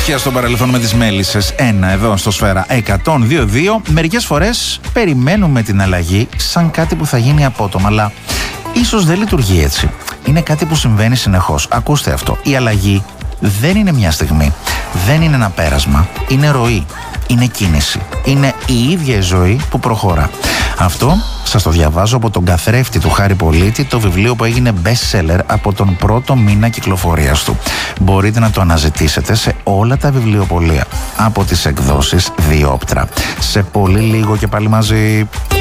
Αλήθεια στο παρελθόν με τις μέλισσες. Εδώ στο Σφαίρα 102.2. Μερικές φορές περιμένουμε την αλλαγή σαν κάτι που θα γίνει απότομα, αλλά ίσως δεν λειτουργεί έτσι. Είναι κάτι που συμβαίνει συνεχώς. Ακούστε αυτό. Η αλλαγή δεν είναι μια στιγμή. Δεν είναι ένα πέρασμα. Είναι ροή. Είναι κίνηση. Είναι η ίδια η ζωή που προχωρά. Αυτό σας το διαβάζω από τον Καθρέφτη του Χάρη Πολίτη, το βιβλίο που έγινε best seller από τον πρώτο μήνα κυκλοφορίας του. Μπορείτε να το αναζητήσετε σε όλα τα βιβλιοπωλεία από τις εκδόσεις Διόπτρα. Σε πολύ λίγο και πάλι μαζί.